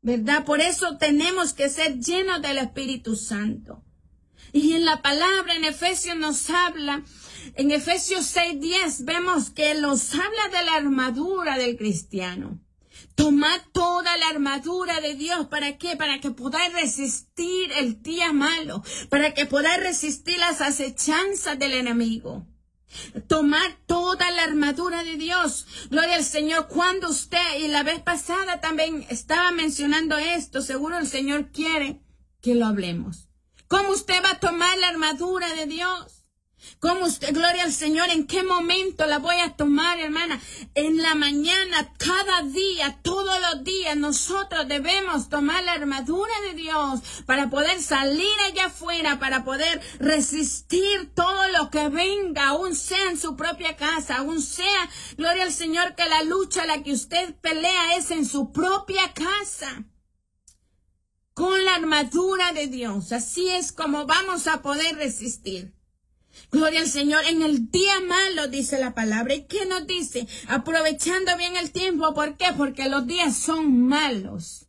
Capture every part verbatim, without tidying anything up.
¿verdad? Por eso tenemos que ser llenos del Espíritu Santo. Y en la palabra en Efesios nos habla, en Efesios seis diez vemos que nos habla de la armadura del cristiano. Tomad toda la armadura de Dios. ¿Para qué? Para que podáis resistir el día malo. Para que podáis resistir las acechanzas del enemigo. Tomar toda la armadura de Dios. Gloria al Señor. Cuando usted, y la vez pasada también estaba mencionando esto, seguro el Señor quiere que lo hablemos. ¿Cómo usted va a tomar la armadura de Dios? ¿Cómo usted, gloria al Señor, en qué momento la voy a tomar, hermana? En la mañana, cada día, todos los días, nosotros debemos tomar la armadura de Dios para poder salir allá afuera, para poder resistir todo lo que venga, aún sea en su propia casa, aún sea, gloria al Señor, que la lucha, la que usted pelea es en su propia casa. Con la armadura de Dios, así es como vamos a poder resistir. Gloria al Señor, en el día malo dice la palabra. ¿Y qué nos dice? Aprovechando bien el tiempo. ¿Por qué? Porque los días son malos.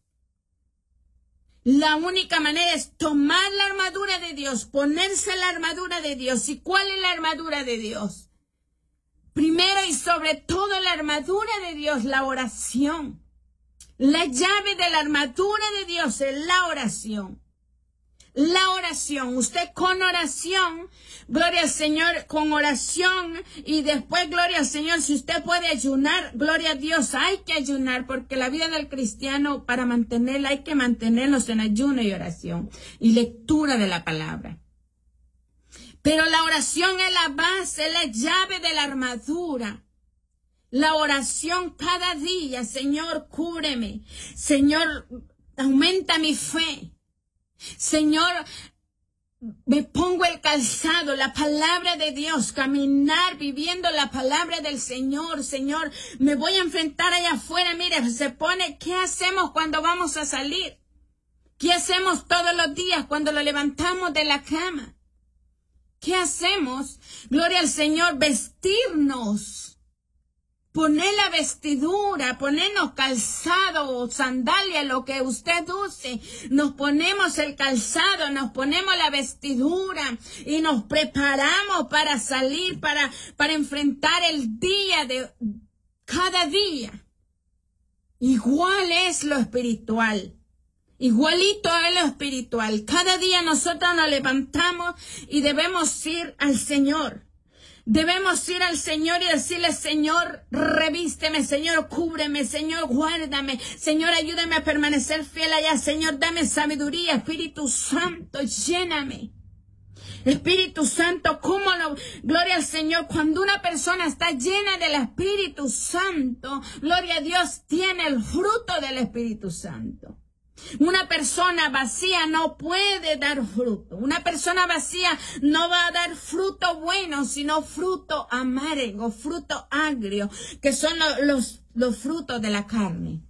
La única manera es tomar la armadura de Dios, ponerse la armadura de Dios. ¿Y cuál es la armadura de Dios? Primero y sobre todo la armadura de Dios, la oración. La llave de la armadura de Dios es la oración. La oración, usted con oración, gloria al Señor, con oración y después, gloria al Señor, si usted puede ayunar, gloria a Dios, hay que ayunar porque la vida del cristiano, para mantenerla, hay que mantenernos en ayuno y oración y lectura de la palabra. Pero la oración es la base, es la llave de la armadura. La oración cada día, Señor, cúbreme, Señor, aumenta mi fe. Señor, me pongo el calzado, la palabra de Dios, caminar viviendo la palabra del Señor. Señor, me voy a enfrentar allá afuera. Mire, se pone, ¿qué hacemos cuando vamos a salir? ¿Qué hacemos todos los días cuando lo levantamos de la cama? ¿Qué hacemos? Gloria al Señor, vestirnos. Poner la vestidura, ponernos calzado o sandalia, lo que usted use. Nos ponemos el calzado, nos ponemos la vestidura y nos preparamos para salir, para, para enfrentar el día de cada día. Igual es lo espiritual. Igualito es lo espiritual. Cada día nosotros nos levantamos y debemos ir al Señor. Debemos ir al Señor y decirle, Señor, revísteme, Señor, cúbreme, Señor, guárdame, Señor, ayúdame a permanecer fiel allá, Señor, dame sabiduría, Espíritu Santo, lléname. Espíritu Santo, ¿cómo no? Gloria al Señor, cuando una persona está llena del Espíritu Santo, gloria a Dios, tiene el fruto del Espíritu Santo. Una persona vacía no puede dar fruto. Una persona vacía no va a dar fruto bueno, sino fruto amargo, fruto agrio, que son los, los, los frutos de la carne.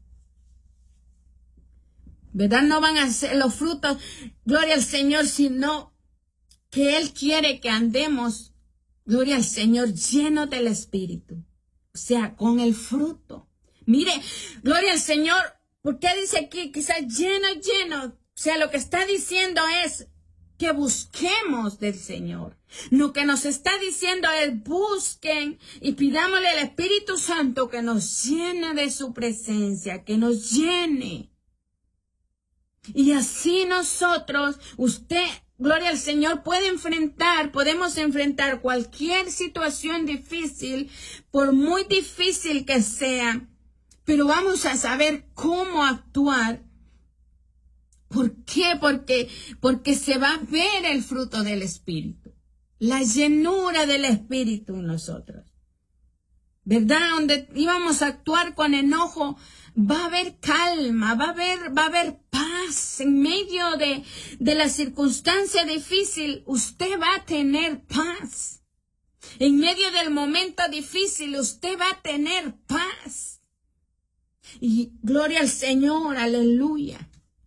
¿Verdad? No van a ser los frutos, gloria al Señor, sino que Él quiere que andemos, gloria al Señor, llenos del Espíritu. O sea, con el fruto. Mire, gloria al Señor. ¿Por qué dice aquí quizás lleno, lleno? O sea, lo que está diciendo es que busquemos del Señor. Lo que nos está diciendo es busquen y pidámosle al Espíritu Santo que nos llene de su presencia, que nos llene. Y así nosotros, usted, gloria al Señor, puede enfrentar, podemos enfrentar cualquier situación difícil, por muy difícil que sea. Pero vamos a saber cómo actuar. ¿Por qué? Porque, porque se va a ver el fruto del Espíritu. La llenura del Espíritu en nosotros. ¿Verdad? Donde íbamos a actuar con enojo, va a haber calma, va a haber, va a haber paz. En medio de, de la circunstancia difícil, usted va a tener paz. En medio del momento difícil, usted va a tener paz. Y gloria al Señor, aleluya.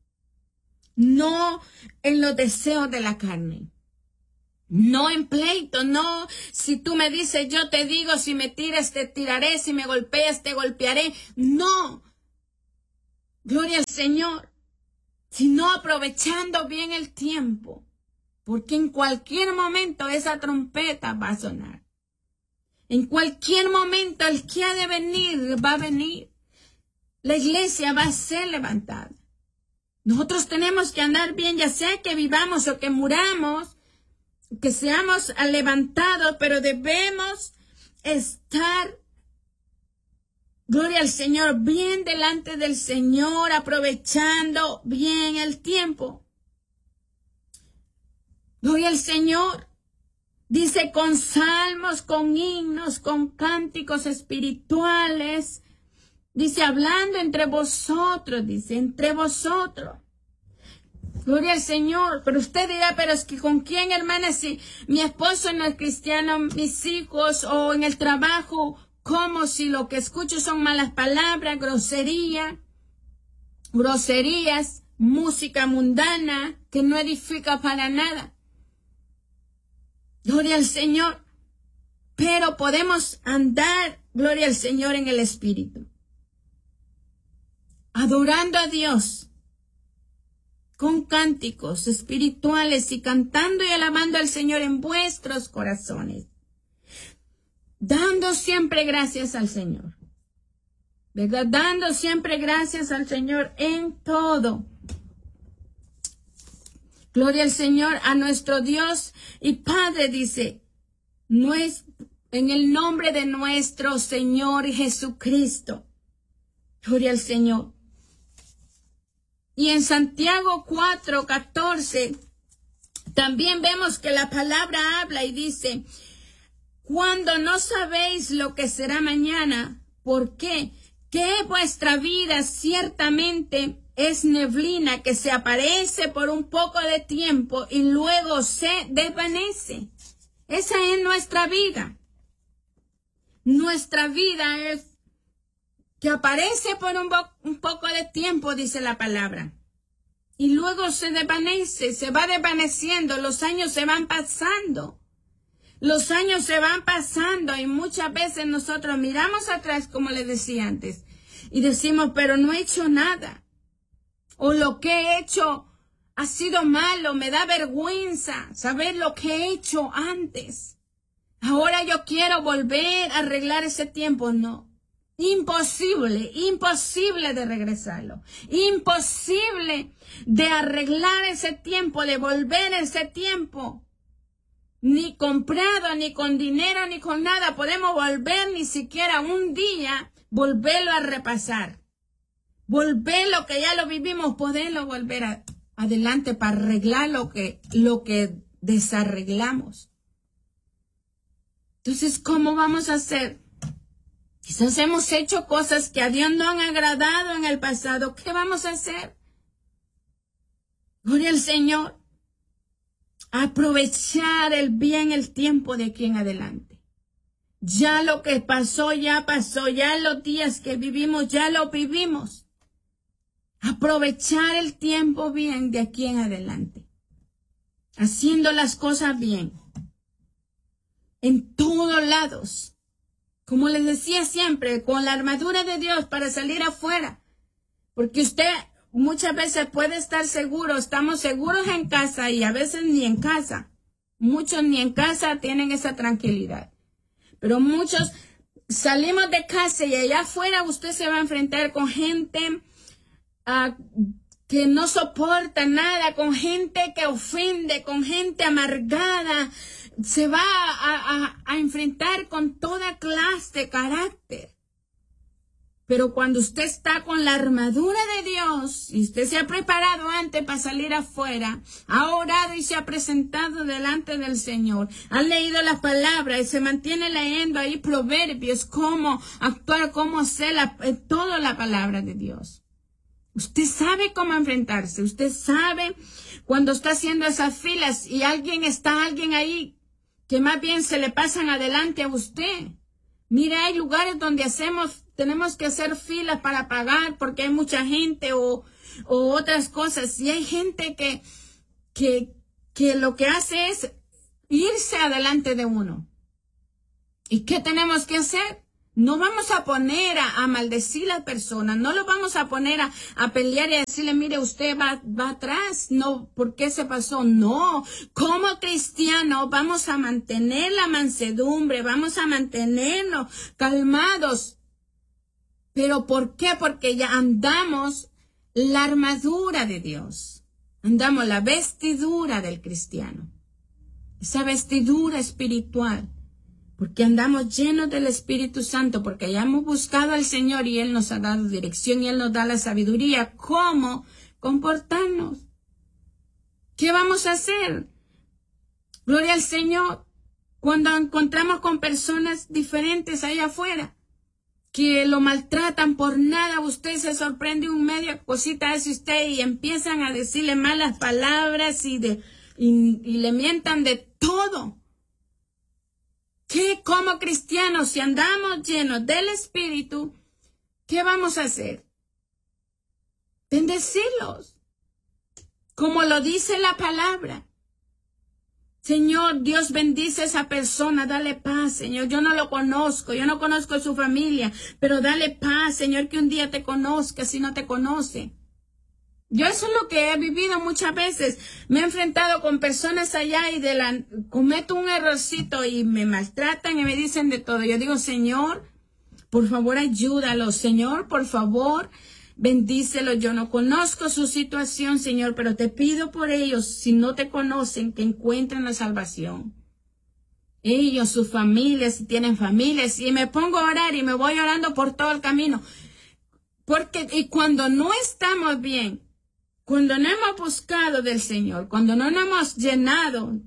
No en los deseos de la carne. No en pleito, no. Si tú me dices, yo te digo, si me tiras, te tiraré, si me golpeas, te golpearé. No. Gloria al Señor. Sino aprovechando bien el tiempo. Porque en cualquier momento esa trompeta va a sonar. En cualquier momento el que ha de venir va a venir. La iglesia va a ser levantada. Nosotros tenemos que andar bien, ya sea que vivamos o que muramos, que seamos levantados, pero debemos estar, gloria al Señor, bien delante del Señor, aprovechando bien el tiempo. Gloria al Señor. Dice con salmos, con himnos, con cánticos espirituales. Dice hablando entre vosotros, dice entre vosotros. Gloria al Señor. Pero usted dirá, pero es que con quién, hermana, si mi esposo no es cristiano, mis hijos o en el trabajo, como si lo que escucho son malas palabras, grosería, groserías, música mundana que no edifica para nada. Gloria al Señor. Pero podemos andar, gloria al Señor, en el Espíritu. Adorando a Dios. Con cánticos espirituales y cantando y alabando al Señor en vuestros corazones. Dando siempre gracias al Señor. ¿Verdad? Dando siempre gracias al Señor en todo. Gloria al Señor, a nuestro Dios y Padre, dice, no es en el nombre de nuestro Señor Jesucristo. Gloria al Señor. Y en Santiago cuatro, catorce, también vemos que la palabra habla y dice, cuando no sabéis lo que será mañana, ¿por qué? Que vuestra vida ciertamente es neblina que se aparece por un poco de tiempo y luego se desvanece. Esa es nuestra vida. Nuestra vida es que aparece por un, un poco de tiempo, dice la palabra. Y luego se desvanece, se va desvaneciendo, los años se van pasando. Los años se van pasando y muchas veces nosotros miramos atrás, como les decía antes, y decimos, pero no he hecho nada. O lo que he hecho ha sido malo, me da vergüenza saber lo que he hecho antes. Ahora yo quiero volver a arreglar ese tiempo. No. Imposible, imposible de regresarlo. Imposible de arreglar ese tiempo, de volver ese tiempo. Ni comprado, ni con dinero, ni con nada. Podemos volver ni siquiera un día, volverlo a repasar. Volver lo que ya lo vivimos, poderlo volver a, adelante para arreglar lo que, lo que desarreglamos. Entonces, ¿cómo vamos a hacer? Quizás hemos hecho cosas que a Dios no han agradado en el pasado. ¿Qué vamos a hacer? Gloria al Señor. Aprovechar el bien el tiempo de aquí en adelante. Ya lo que pasó, ya pasó. Ya los días que vivimos, ya lo vivimos. Aprovechar el tiempo bien de aquí en adelante. Haciendo las cosas bien. En todos lados. Como les decía siempre, con la armadura de Dios para salir afuera. Porque usted muchas veces puede estar seguro, estamos seguros en casa y a veces ni en casa. Muchos ni en casa tienen esa tranquilidad. Pero muchos salimos de casa y allá afuera usted se va a enfrentar con gente Uh, que no soporta nada, con gente que ofende, con gente amargada, se va a, a, a enfrentar con toda clase de carácter. Pero cuando usted está con la armadura de Dios y usted se ha preparado antes para salir afuera, ha orado y se ha presentado delante del Señor, ha leído las palabras y se mantiene leyendo ahí proverbios, cómo actuar, cómo hacer la, toda la palabra de Dios. Usted sabe cómo enfrentarse. Usted sabe cuando está haciendo esas filas y alguien está, alguien ahí que más bien se le pasan adelante a usted. Mire, hay lugares donde hacemos, tenemos que hacer filas para pagar porque hay mucha gente o, o otras cosas. Y hay gente que, que, que lo que hace es irse adelante de uno. ¿Y qué tenemos que hacer? No vamos a poner a, a maldecir a la persona, no lo vamos a poner a, a pelear y a decirle, mire, usted va, va atrás, no, ¿por qué se pasó? No, como cristianos vamos a mantener la mansedumbre, vamos a mantenernos calmados. ¿Pero por qué? Porque ya andamos la armadura de Dios, andamos la vestidura del cristiano, esa vestidura espiritual. Porque andamos llenos del Espíritu Santo, porque ya hemos buscado al Señor y Él nos ha dado dirección y Él nos da la sabiduría. ¿Cómo comportarnos? ¿Qué vamos a hacer? Gloria al Señor. Cuando encontramos con personas diferentes allá afuera, que lo maltratan por nada, usted se sorprende un medio cosita hace usted y empiezan a decirle malas palabras y, de, y, y le mientan de todo. ¿Qué como cristianos, si andamos llenos del Espíritu, qué vamos a hacer? Bendecirlos, como lo dice la palabra. Señor, Dios bendice a esa persona, dale paz, Señor. Yo no lo conozco, yo no conozco su familia, pero dale paz, Señor, que un día te conozca si no te conoce. Yo eso es lo que he vivido muchas veces. Me he enfrentado con personas allá y de la, cometo un errorcito y me maltratan y me dicen de todo. Yo digo, Señor, por favor, ayúdalo. Señor, por favor, bendícelo. Yo no conozco su situación, Señor, pero te pido por ellos, si no te conocen, que encuentren la salvación. Ellos, sus familias, si tienen familias, y me pongo a orar y me voy orando por todo el camino. Porque, y cuando no estamos bien, cuando no hemos buscado del Señor, cuando no nos hemos llenado,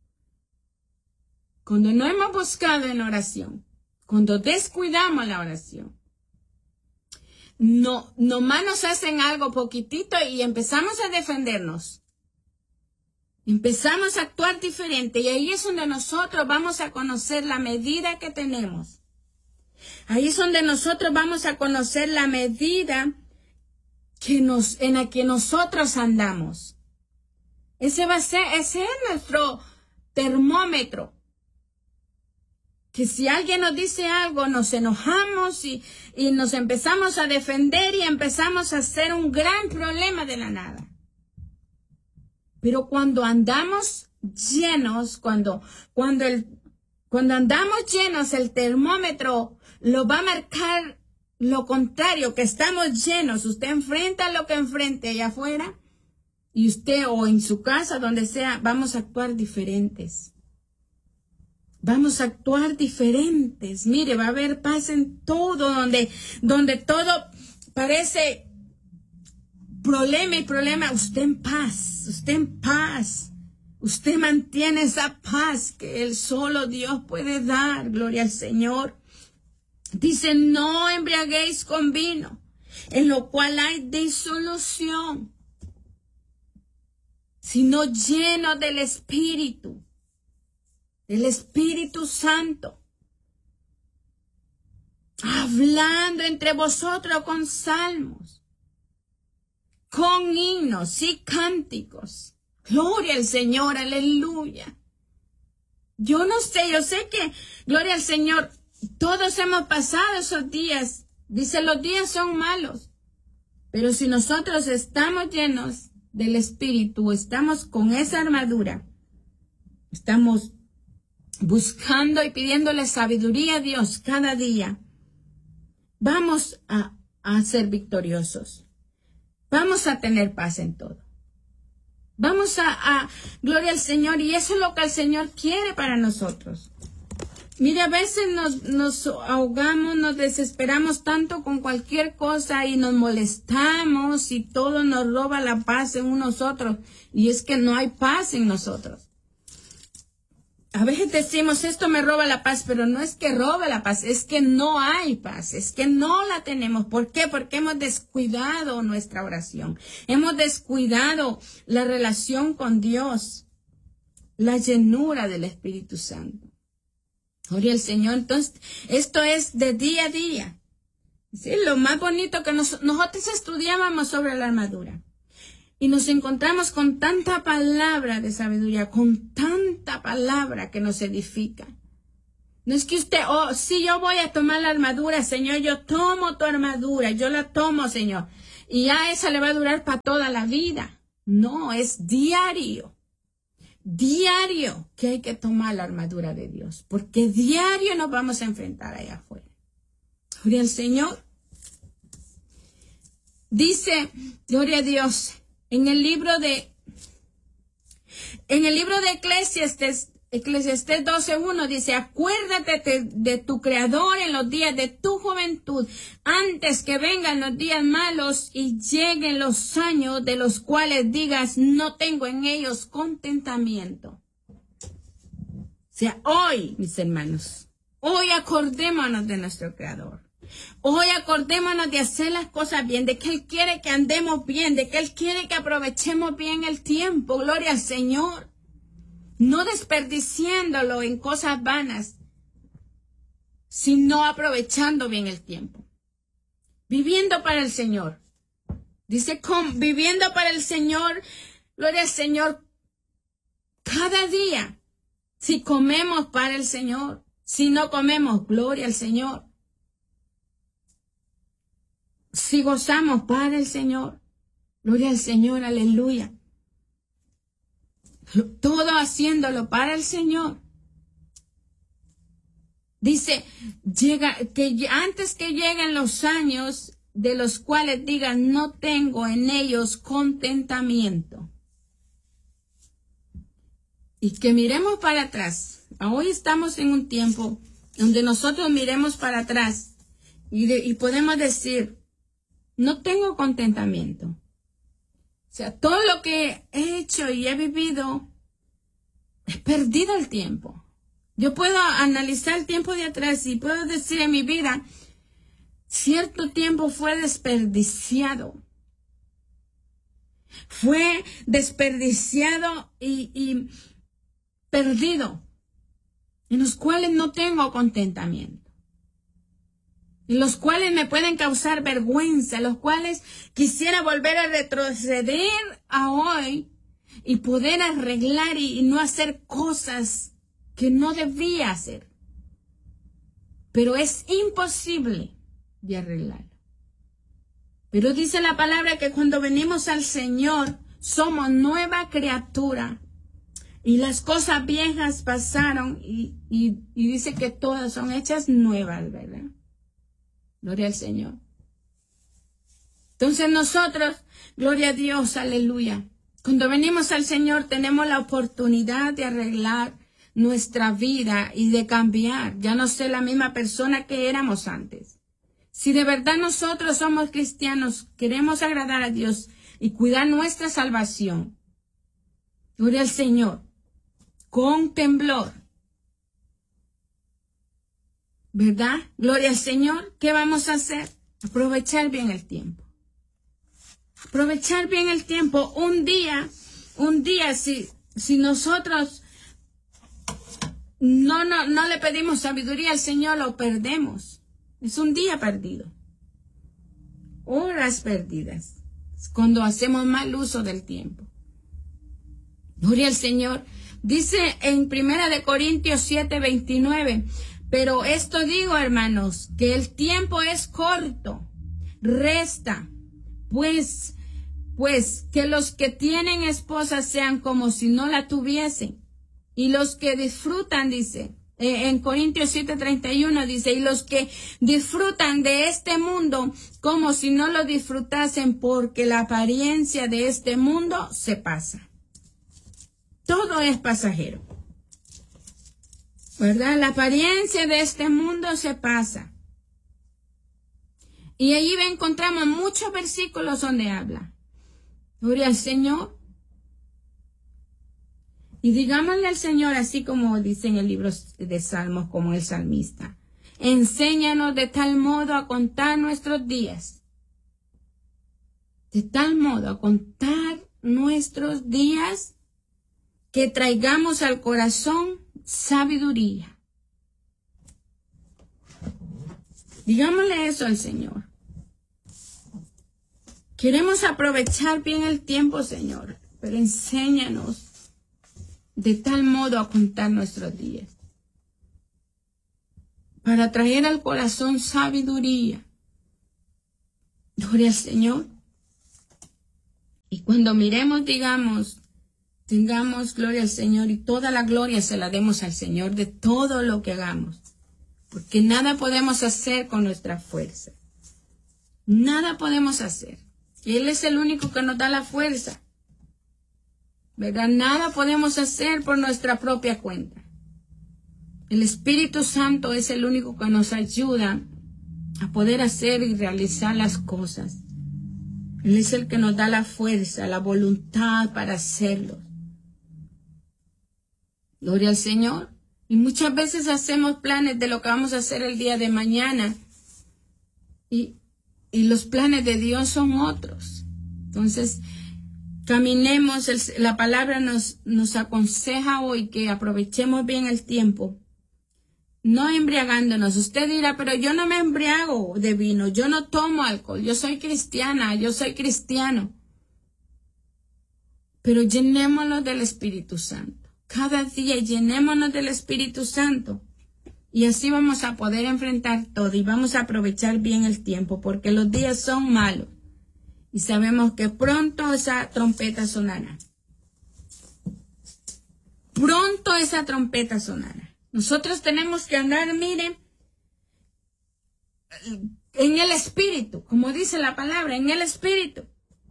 cuando no hemos buscado en oración, cuando descuidamos la oración, no, nomás nos hacen algo poquitito y empezamos a defendernos. Empezamos a actuar diferente y ahí es donde nosotros vamos a conocer la medida que tenemos. Ahí es donde nosotros vamos a conocer la medida que nos, en la que nosotros andamos. Ese va a ser, ese es nuestro termómetro. Que si alguien nos dice algo, nos enojamos y, y nos empezamos a defender y empezamos a hacer un gran problema de la nada. Pero cuando andamos llenos, cuando, cuando el, cuando andamos llenos, el termómetro lo va a marcar lo contrario, que estamos llenos. Usted enfrenta lo que enfrente allá afuera y usted o en su casa, donde sea, vamos a actuar diferentes. Vamos a actuar diferentes. Mire, va a haber paz en todo, donde, donde todo parece problema y problema. Usted en paz, usted en paz. Usted mantiene esa paz que el solo Dios puede dar. Gloria al Señor. Dice, no embriaguéis con vino, en lo cual hay disolución, sino lleno del Espíritu, del Espíritu Santo, hablando entre vosotros con salmos, con himnos y cánticos. Gloria al Señor, aleluya. Yo no sé, yo sé que, gloria al Señor, todos hemos pasado esos días. Dice, los días son malos. Pero si nosotros estamos llenos del Espíritu, estamos con esa armadura, estamos buscando y pidiéndole sabiduría a Dios cada día, vamos a, a ser victoriosos. Vamos a tener paz en todo. Vamos a, a, gloria al Señor, y eso es lo que el Señor quiere para nosotros. Mire, a veces nos, nos ahogamos, nos desesperamos tanto con cualquier cosa y nos molestamos y todo nos roba la paz en nosotros. Y es que no hay paz en nosotros. A veces decimos, esto me roba la paz, pero no es que roba la paz, es que no hay paz, es que no la tenemos. ¿Por qué? Porque hemos descuidado nuestra oración. Hemos descuidado la relación con Dios, la llenura del Espíritu Santo. Gloria al Señor. Entonces, esto es de día a día. ¿Sí? Lo más bonito que nos, nosotros estudiábamos sobre la armadura. Y nos encontramos con tanta palabra de sabiduría, con tanta palabra que nos edifica. No es que usted, oh, sí, yo voy a tomar la armadura, Señor, yo tomo tu armadura, yo la tomo, Señor. Y ya esa le va a durar para toda la vida. No, es diario. Diario que hay que tomar la armadura de Dios. Porque diario nos vamos a enfrentar allá afuera. Gloria al Señor. Dice, gloria a Dios, en el libro de, en el libro de Eclesiastes, Eclesiastés doce uno dice, acuérdate de, de tu Creador en los días de tu juventud, antes que vengan los días malos y lleguen los años de los cuales digas, no tengo en ellos contentamiento. O sea, hoy, mis hermanos, hoy acordémonos de nuestro Creador. Hoy acordémonos de hacer las cosas bien, de que Él quiere que andemos bien, de que Él quiere que aprovechemos bien el tiempo. Gloria al Señor. No desperdiciándolo en cosas vanas, sino aprovechando bien el tiempo. Viviendo para el Señor. Dice, con, viviendo para el Señor, gloria al Señor, cada día. Si comemos para el Señor, si no comemos, gloria al Señor. Si gozamos para el Señor, gloria al Señor, aleluya. Todo haciéndolo para el Señor. Dice, llega, que antes que lleguen los años de los cuales digan, no tengo en ellos contentamiento. Y que miremos para atrás. Hoy estamos en un tiempo donde nosotros miremos para atrás y, de, y podemos decir, no tengo contentamiento. O sea, todo lo que he hecho y he vivido, he perdido el tiempo. Yo puedo analizar el tiempo de atrás y puedo decir en mi vida, cierto tiempo fue desperdiciado. Fue desperdiciado y, y perdido, en los cuales no tengo contentamiento. Y los cuales me pueden causar vergüenza, los cuales quisiera volver a retroceder a hoy y poder arreglar y, y no hacer cosas que no debía hacer. Pero es imposible de arreglarlo. Pero dice la palabra que cuando venimos al Señor somos nueva criatura. Y las cosas viejas pasaron y, y, y dice que todas son hechas nuevas, ¿verdad? Gloria al Señor. Entonces nosotros, gloria a Dios, aleluya. Cuando venimos al Señor tenemos la oportunidad de arreglar nuestra vida y de cambiar. Ya no ser la misma persona que éramos antes. Si de verdad nosotros somos cristianos, queremos agradar a Dios y cuidar nuestra salvación. Gloria al Señor. Con temblor. ¿Verdad? Gloria al Señor. ¿Qué vamos a hacer? Aprovechar bien el tiempo. Aprovechar bien el tiempo. Un día, un día, si, si nosotros no, no, no le pedimos sabiduría al Señor, lo perdemos. Es un día perdido. Horas perdidas. Es cuando hacemos mal uso del tiempo. Gloria al Señor. Dice en Primera de Corintios siete, veintinueve, pero esto digo, hermanos, que el tiempo es corto, resta, pues, pues que los que tienen esposa sean como si no la tuviesen, y los que disfrutan, dice, eh, en Corintios siete, treinta y uno, dice, y los que disfrutan de este mundo como si no lo disfrutasen, porque la apariencia de este mundo se pasa. Todo es pasajero, ¿verdad? La apariencia de este mundo se pasa. Y allí encontramos muchos versículos donde habla. Gloria al Señor. Y digámosle al Señor, así como dice en el libro de Salmos, como el salmista, enséñanos de tal modo a contar nuestros días. De tal modo a contar nuestros días, que traigamos al corazón sabiduría. Digámosle eso al Señor. Queremos aprovechar bien el tiempo, Señor, pero enséñanos de tal modo a contar nuestros días. para traer al corazón sabiduría. Gloria al Señor. Y cuando miremos, digamos, tengamos gloria al Señor y toda la gloria se la demos al Señor de todo lo que hagamos. Porque nada podemos hacer con nuestra fuerza. Nada podemos hacer. Él es el único que nos da la fuerza. ¿Verdad? Nada podemos hacer por nuestra propia cuenta. El Espíritu Santo es el único que nos ayuda a poder hacer y realizar las cosas. Él es el que nos da la fuerza, la voluntad para hacerlo. Gloria al Señor. Y muchas veces hacemos planes de lo que vamos a hacer el día de mañana. Y, y los planes de Dios son otros. Entonces, caminemos. El, la palabra nos, nos aconseja hoy que aprovechemos bien el tiempo. No embriagándonos. Usted dirá, pero yo no me embriago de vino. Yo no tomo alcohol. Yo soy cristiana. Yo soy cristiano. Pero llenémonos del Espíritu Santo. Cada día llenémonos del Espíritu Santo. Y así vamos a poder enfrentar todo y vamos a aprovechar bien el tiempo, porque los días son malos. Y sabemos que pronto esa trompeta sonará. Pronto esa trompeta sonará. Nosotros tenemos que andar, miren, en el Espíritu, como dice la palabra, en el Espíritu.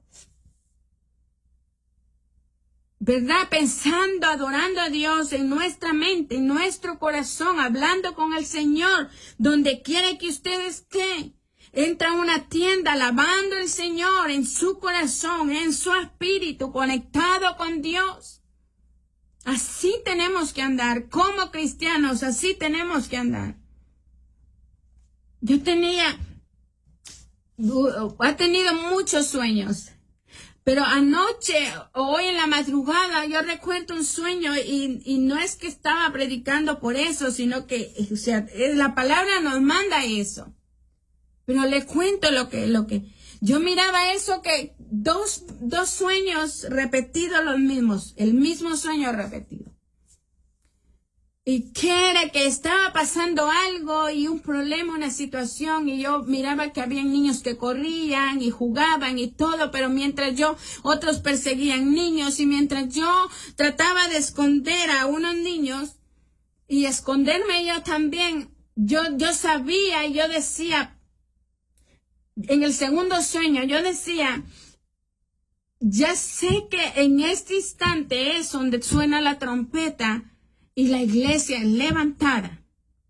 ¿Verdad? Pensando, adorando a Dios en nuestra mente, en nuestro corazón, hablando con el Señor, donde quiera que usted esté. Entra a una tienda alabando al Señor en su corazón, en su espíritu, conectado con Dios. Así tenemos que andar, como cristianos, así tenemos que andar. Yo tenía, he tenido muchos sueños. Pero anoche, hoy en la madrugada, yo recuerdo un sueño y, y no es que estaba predicando por eso, sino que, o sea, la palabra nos manda eso. Pero le cuento lo que, lo que, yo miraba eso que dos, dos sueños repetidos los mismos, el mismo sueño repetido. Y que era que estaba pasando algo y un problema, una situación, y yo miraba que había niños que corrían y jugaban y todo, pero mientras yo, otros perseguían niños, y mientras yo trataba de esconder a unos niños y esconderme yo también, yo, yo sabía y yo decía, en el segundo sueño, yo decía, ya sé que en este instante es donde suena la trompeta, y la iglesia es levantada.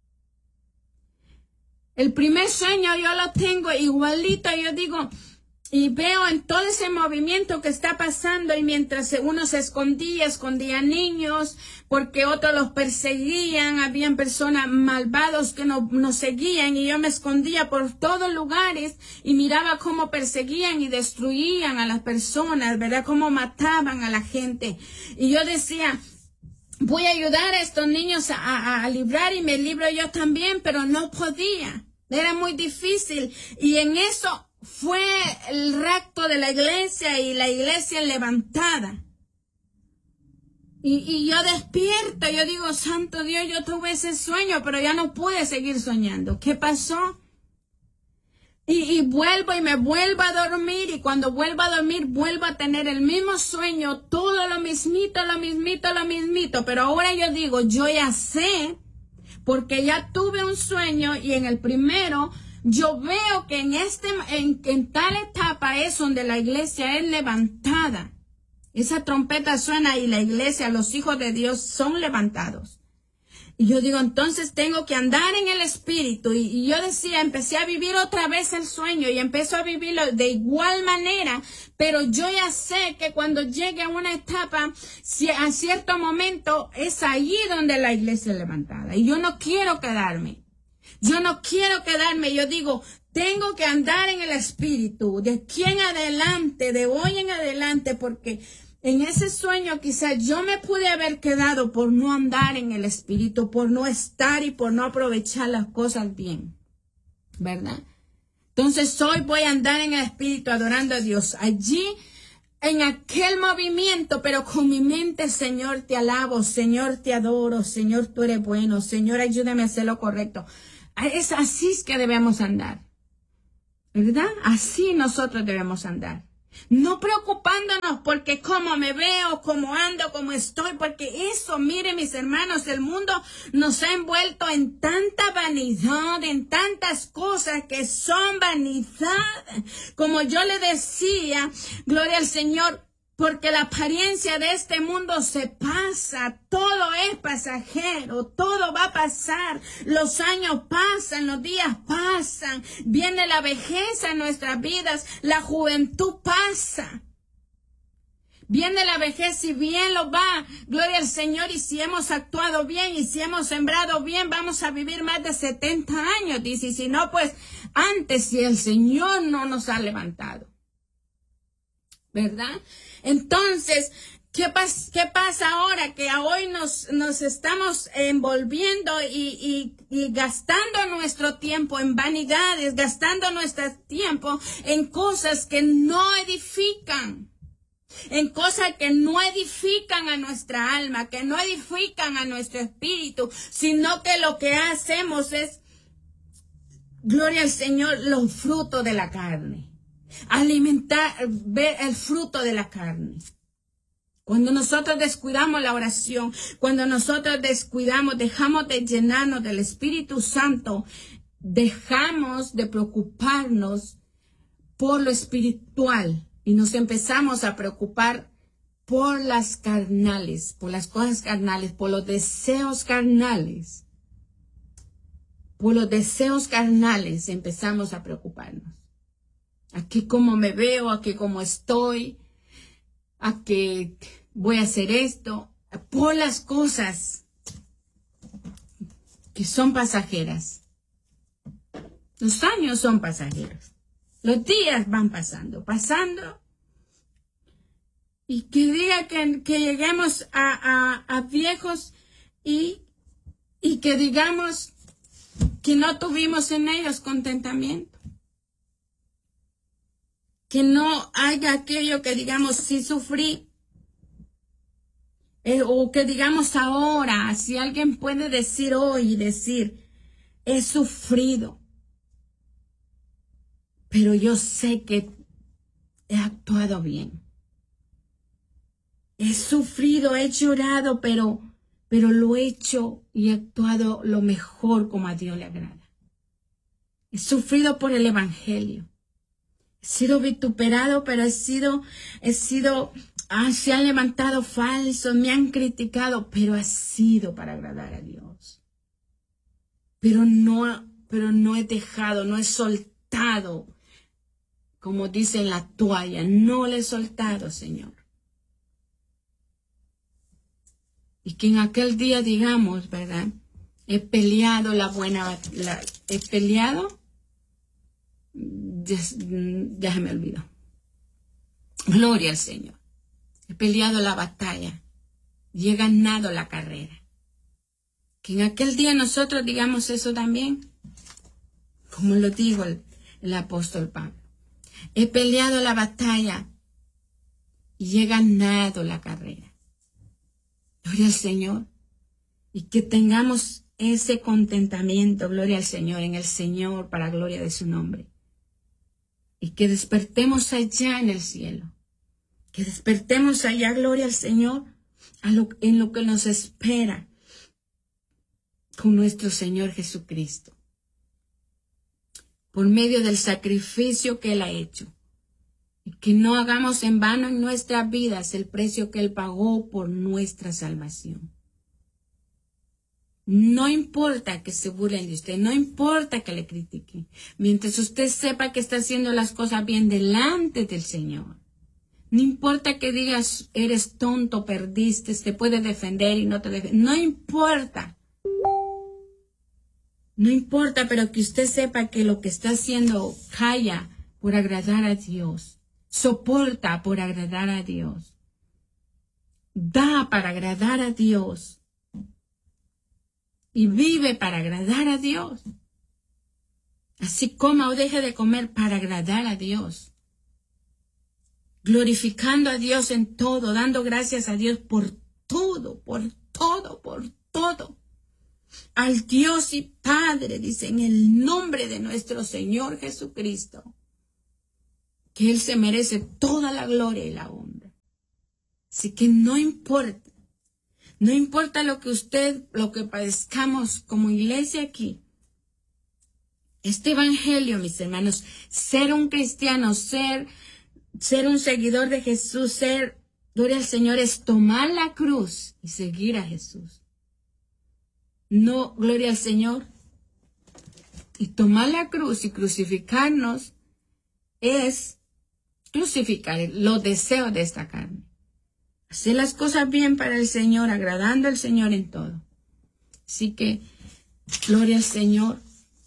El primer sueño yo lo tengo igualito, yo digo, y veo en todo ese movimiento que está pasando, y mientras uno se escondía, escondía niños, porque otros los perseguían, habían personas malvados que nos, nos seguían, y yo me escondía por todos lugares, y miraba cómo perseguían y destruían a las personas, ¿verdad? Cómo mataban a la gente. Y yo decía, voy a ayudar a estos niños a, a, a librar, y me libro yo también, pero no podía. Era muy difícil. Y en eso fue el rapto de la iglesia y la iglesia levantada. Y, y yo despierto, yo digo, santo Dios, yo tuve ese sueño, pero ya no pude seguir soñando. ¿Qué pasó? Y, y vuelvo y me vuelvo a dormir, y cuando vuelvo a dormir vuelvo a tener el mismo sueño, todo lo mismito, lo mismito, lo mismito. Pero ahora yo digo, yo ya sé, porque ya tuve un sueño, y en el primero yo veo que en, este, en, en tal etapa es donde la iglesia es levantada. Esa trompeta suena y la iglesia, los hijos de Dios son levantados. Y yo digo, entonces tengo que andar en el Espíritu. Y, y yo decía, empecé a vivir otra vez el sueño y empiezo a vivirlo de igual manera. Pero yo ya sé que cuando llegue a una etapa, si a cierto momento, es allí donde la iglesia es levantada. Y yo no quiero quedarme. Yo no quiero quedarme. Yo digo, tengo que andar en el Espíritu. De aquí en adelante, de hoy en adelante, porque en ese sueño quizás yo me pude haber quedado por no andar en el Espíritu, por no estar y por no aprovechar las cosas bien, ¿verdad? Entonces hoy voy a andar en el Espíritu adorando a Dios. Allí, en aquel movimiento, pero con mi mente, Señor, te alabo, Señor, te adoro, Señor, tú eres bueno, Señor, ayúdame a hacer lo correcto. Es así es que debemos andar, ¿verdad? Así nosotros debemos andar. No preocupándonos porque cómo me veo, cómo ando, cómo estoy, porque eso, mire mis hermanos, el mundo nos ha envuelto en tanta vanidad, en tantas cosas que son vanidad. Como yo le decía, gloria al Señor, porque la apariencia de este mundo se pasa, todo es pasajero, todo va a pasar, los años pasan, los días pasan, viene la vejez en nuestras vidas, la juventud pasa. Viene la vejez y bien lo va, gloria al Señor, y si hemos actuado bien y si hemos sembrado bien, vamos a vivir más de setenta años, dice, y si no, pues antes, si el Señor no nos ha levantado, ¿verdad? Entonces, ¿qué, pas ¿qué pasa ahora? Que hoy nos, nos estamos envolviendo y, y, y gastando nuestro tiempo en vanidades, gastando nuestro tiempo en cosas que no edifican, en cosas que no edifican a nuestra alma, que no edifican a nuestro espíritu, sino que lo que hacemos es, gloria al Señor, los frutos de la carne. Alimentar, ver el fruto de la carne. Cuando nosotros descuidamos la oración, cuando nosotros descuidamos, dejamos de llenarnos del Espíritu Santo, dejamos de preocuparnos por lo espiritual y nos empezamos a preocupar por las carnales, por las cosas carnales, por los deseos carnales. Por los deseos carnales empezamos a preocuparnos. Aquí cómo me veo, aquí cómo estoy, a que voy a hacer esto, por las cosas que son pasajeras. Los años son pasajeros. Los días van pasando, pasando. Y que diga que, que lleguemos a, a, a viejos y, y que digamos que no tuvimos en ellos contentamiento. Que no haya aquello que digamos, sí sufrí. Eh, o que digamos ahora, si alguien puede decir hoy, decir, he sufrido. Pero yo sé que he actuado bien. He sufrido, he llorado, pero, pero lo he hecho y he actuado lo mejor como a Dios le agrada. He sufrido por el Evangelio. He sido vituperado, pero he sido, he sido, ah, se han levantado falsos, me han criticado, pero ha sido para agradar a Dios. Pero no, pero no he dejado, no he soltado, como dice la toalla, no le he soltado, Señor. Y que en aquel día digamos, ¿verdad? He peleado la buena, la, he peleado. Ya, ya se me olvidó. Gloria al Señor. He peleado la batalla y he ganado la carrera. Que en aquel día nosotros digamos eso también, como lo dijo el, el apóstol Pablo. He peleado la batalla y he ganado la carrera. Gloria al Señor. Y que tengamos ese contentamiento, gloria al Señor, en el Señor, para gloria de su nombre. Y que despertemos allá en el cielo. Que despertemos allá, gloria al Señor, a lo, en lo que nos espera con nuestro Señor Jesucristo. Por medio del sacrificio que Él ha hecho. Y que no hagamos en vano en nuestras vidas el precio que Él pagó por nuestra salvación. No importa que se burlen de usted, no importa que le critiquen, mientras usted sepa que está haciendo las cosas bien delante del Señor. No importa que digas, eres tonto, perdiste, te puede defender y no te defiende. No importa. No importa, pero que usted sepa que lo que está haciendo calla por agradar a Dios. Soporta por agradar a Dios. Da para agradar a Dios. Y vive para agradar a Dios. Así coma o deje de comer para agradar a Dios. Glorificando a Dios en todo, dando gracias a Dios por todo, por todo, por todo. al Dios y Padre, dice, en el nombre de nuestro Señor Jesucristo, que Él se merece toda la gloria y la honra. Así que no importa, no importa lo que usted, lo que padezcamos como iglesia aquí. Este evangelio, mis hermanos, ser un cristiano, ser, ser un seguidor de Jesús, ser, gloria al Señor, es tomar la cruz y seguir a Jesús. No, gloria al Señor. Y tomar la cruz y crucificarnos es crucificar los deseos de esta carne. Hacer las cosas bien para el Señor, agradando al Señor en todo. Así que, gloria al Señor.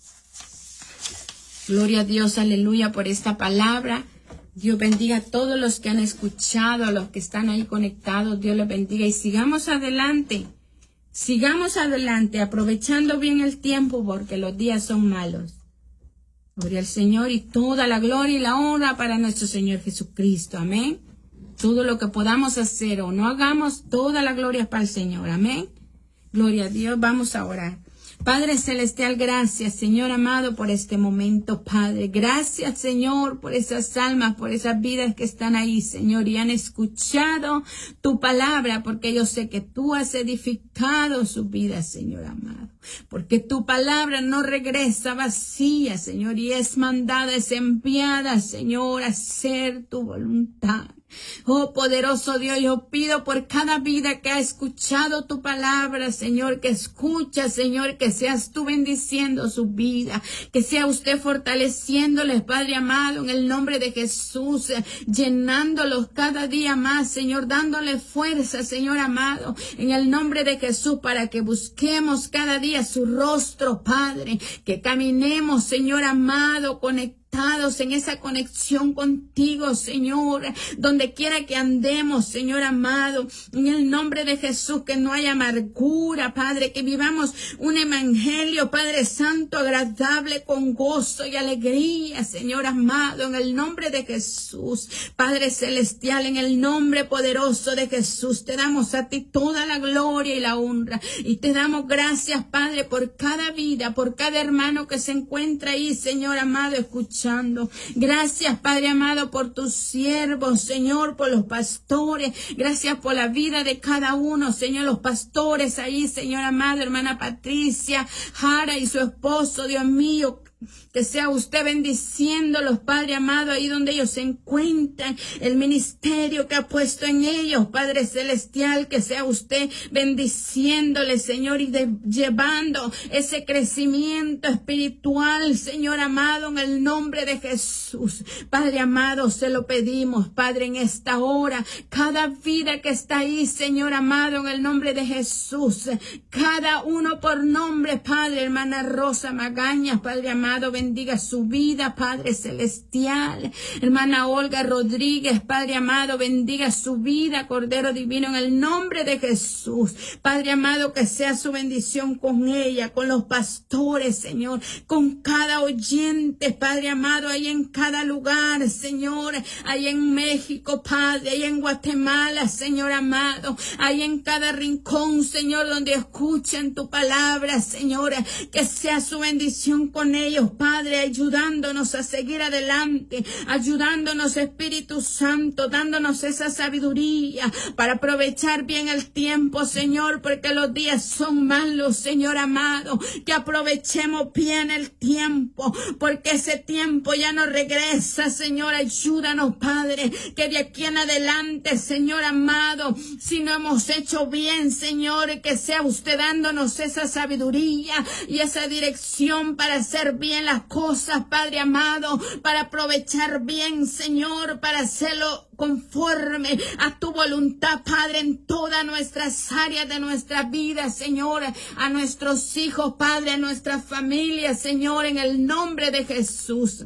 Gloria a Dios, aleluya, por esta palabra. Dios bendiga a todos los que han escuchado, a los que están ahí conectados. Dios les bendiga y sigamos adelante. Sigamos adelante, aprovechando bien el tiempo porque los días son malos. Gloria al Señor y toda la gloria y la honra para nuestro Señor Jesucristo. Amén. Todo lo que podamos hacer o no hagamos, toda la gloria es para el Señor. Amén. Gloria a Dios. Vamos a orar. Padre Celestial, gracias, Señor amado, por este momento, Padre. Gracias, Señor, por esas almas, por esas vidas que están ahí, Señor, y han escuchado tu palabra, porque yo sé que tú has edificado sus vidas, Señor amado. Porque tu palabra no regresa vacía, Señor, y es mandada, es enviada, Señor, a hacer tu voluntad. Oh, poderoso Dios, yo pido por cada vida que ha escuchado tu palabra, Señor, que escucha, Señor, que seas tú bendiciendo su vida, que sea usted fortaleciéndoles, Padre amado, en el nombre de Jesús, llenándolos cada día más, Señor, dándole fuerza, Señor amado, en el nombre de Jesús, para que busquemos cada día su rostro, Padre, que caminemos, Señor amado, conectados en esa conexión contigo, Señor, donde quiera que andemos, Señor amado, en el nombre de Jesús, que no haya amargura, Padre, que vivamos un evangelio, Padre Santo, agradable, con gozo y alegría, Señor amado, en el nombre de Jesús, Padre Celestial, en el nombre poderoso de Jesús, te damos a ti toda la gloria y la honra, y te damos gracias, Padre, por cada vida, por cada hermano que se encuentra ahí, Señor amado, escuchando. Gracias, Padre amado, por tus siervos, Señor, por los pastores. Gracias por la vida de cada uno, Señor, los pastores ahí, Señor amado, hermana Patricia, Jara y su esposo, Dios mío. Que sea usted bendiciéndolos, Padre amado, ahí donde ellos se encuentran, el ministerio que ha puesto en ellos, Padre Celestial, que sea usted bendiciéndoles, Señor, y de, llevando ese crecimiento espiritual, Señor amado, en el nombre de Jesús. Padre amado, se lo pedimos, Padre, en esta hora, cada vida que está ahí, Señor amado, en el nombre de Jesús, cada uno por nombre, Padre, hermana Rosa Magaña, Padre amado, bendiga su vida, Padre Celestial. Hermana Olga Rodríguez, Padre amado, bendiga su vida, Cordero Divino, en el nombre de Jesús. Padre amado, que sea su bendición con ella, con los pastores, Señor, con cada oyente, Padre amado, ahí en cada lugar, Señor, ahí en México, Padre, ahí en Guatemala, Señor amado, ahí en cada rincón, Señor, donde escuchen tu palabra, Señor, que sea su bendición con ellos, Padre, ayudándonos a seguir adelante, ayudándonos, Espíritu Santo, dándonos esa sabiduría para aprovechar bien el tiempo, Señor, porque los días son malos, Señor amado, que aprovechemos bien el tiempo, porque ese tiempo ya no regresa, Señor, ayúdanos, Padre, que de aquí en adelante, Señor amado, si no hemos hecho bien, Señor, que sea usted dándonos esa sabiduría y esa dirección para hacer bien las cosas, Padre amado, para aprovechar bien, Señor, para hacerlo conforme a tu voluntad, Padre, en todas nuestras áreas de nuestra vida, Señor, a nuestros hijos, Padre, a nuestras familias, Señor, en el nombre de Jesús.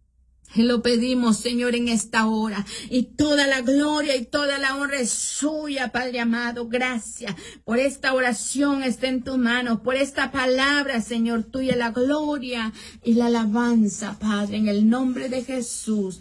Y lo pedimos, Señor, en esta hora. Y toda la gloria y toda la honra es suya, Padre amado. Gracias por esta oración, está en tus manos. Por esta palabra, Señor, tuya la gloria y la alabanza, Padre, en el nombre de Jesús.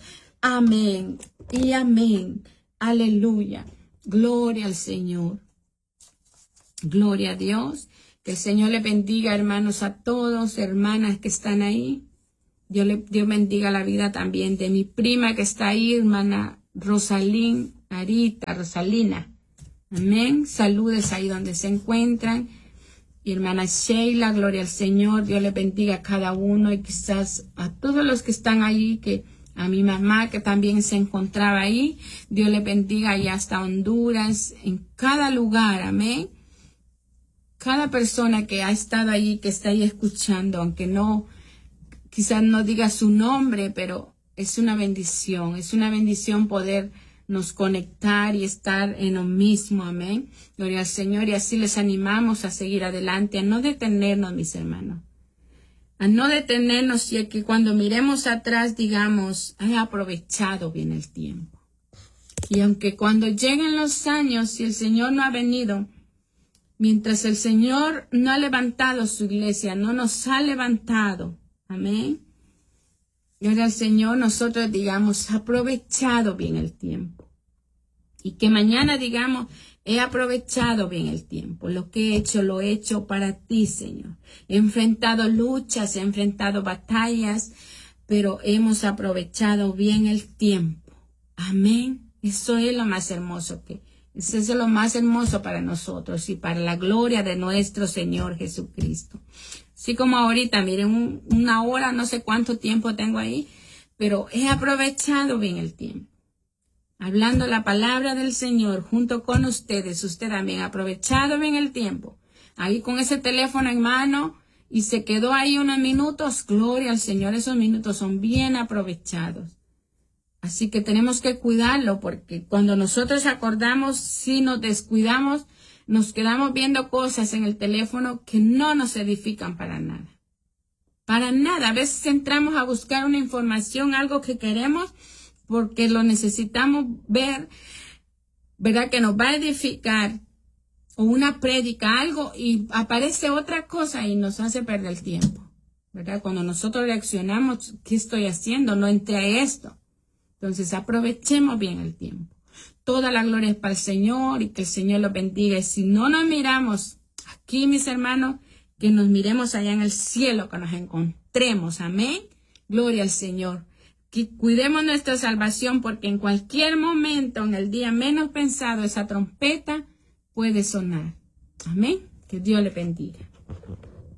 Amén y amén. Aleluya. Gloria al Señor. Gloria a Dios. Que el Señor le bendiga, hermanos, a todos, hermanas que están ahí. Dios, le, Dios bendiga la vida también de mi prima que está ahí, hermana Rosalín, Arita, Rosalina. Amén. Saludes ahí donde se encuentran. Y hermana Sheila, gloria al Señor. Dios le bendiga a cada uno y quizás a todos los que están ahí, que a mi mamá que también se encontraba ahí. Dios le bendiga allá hasta Honduras, en cada lugar. Amén. Cada persona que ha estado ahí, que está ahí escuchando, aunque no, quizás no diga su nombre, pero es una bendición, es una bendición podernos conectar y estar en lo mismo, amén. Gloria al Señor, y así les animamos a seguir adelante, a no detenernos, mis hermanos, a no detenernos y a que cuando miremos atrás digamos, he aprovechado bien el tiempo. Y aunque cuando lleguen los años, si el Señor no ha venido, mientras el Señor no ha levantado su iglesia, no nos ha levantado, amén. Gloria al Señor, nosotros digamos, aprovechado bien el tiempo. Y que mañana digamos, he aprovechado bien el tiempo. Lo que he hecho, lo he hecho para ti, Señor. He enfrentado luchas, he enfrentado batallas, pero hemos aprovechado bien el tiempo. Amén. Eso es lo más hermoso que Eso es lo más hermoso para nosotros y para la gloria de nuestro Señor Jesucristo. Así como ahorita, miren, un, una hora, no sé cuánto tiempo tengo ahí, pero he aprovechado bien el tiempo. Hablando la palabra del Señor junto con ustedes, usted también ha aprovechado bien el tiempo. Ahí con ese teléfono en mano y se quedó ahí unos minutos, gloria al Señor, esos minutos son bien aprovechados. Así que tenemos que cuidarlo porque cuando nosotros acordamos, si nos descuidamos, nos quedamos viendo cosas en el teléfono que no nos edifican para nada. Para nada. A veces entramos a buscar una información, algo que queremos porque lo necesitamos ver, ¿verdad? Que nos va a edificar, o una prédica, algo, y aparece otra cosa y nos hace perder el tiempo, ¿verdad? Cuando nosotros reaccionamos, ¿qué estoy haciendo? No entré a esto. Entonces aprovechemos bien el tiempo. Toda la gloria es para el Señor y que el Señor los bendiga. Y si no nos miramos aquí, mis hermanos, que nos miremos allá en el cielo, que nos encontremos. Amén. Gloria al Señor. Que cuidemos nuestra salvación porque en cualquier momento, en el día menos pensado, esa trompeta puede sonar. Amén. Que Dios le bendiga.